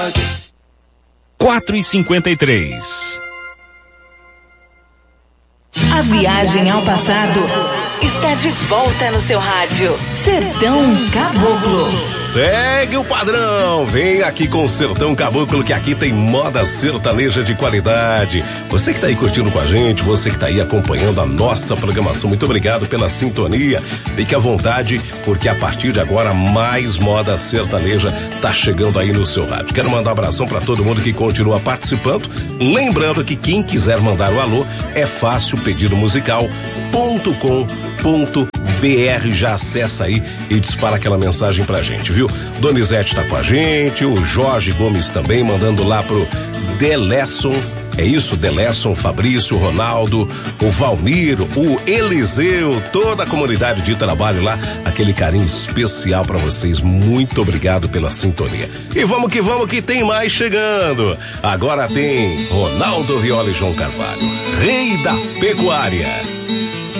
4h53. A viagem ao passado está de volta no seu rádio. Sertão Caboclo. Segue o padrão. Vem aqui com o Sertão Caboclo, que aqui tem moda sertaneja de qualidade. Você que tá aí curtindo com a gente, você que tá aí acompanhando a nossa programação, muito obrigado pela sintonia. Fique à vontade, porque a partir de agora mais moda sertaneja tá chegando aí no seu rádio. Quero mandar um abração para todo mundo que continua participando. Lembrando que quem quiser mandar o alô, é fácil, pedido musical.com.br, já acessa aí e dispara aquela mensagem pra gente, viu? Donizete tá com a gente, o Jorge Gomes também, mandando lá pro Delesson, é isso, Delesson, Fabrício, Ronaldo, o Valmiro, o Eliseu, toda a comunidade de trabalho lá, aquele carinho especial pra vocês, muito obrigado pela sintonia. E vamos que tem mais chegando. Agora tem Ronaldo Viola e João Carvalho, rei da pecuária.